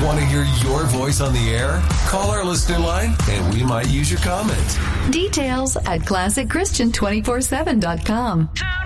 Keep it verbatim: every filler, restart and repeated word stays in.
Want to hear your voice on the air? Call our listener line and we might use your comment. Details at classic christian two four seven dot com.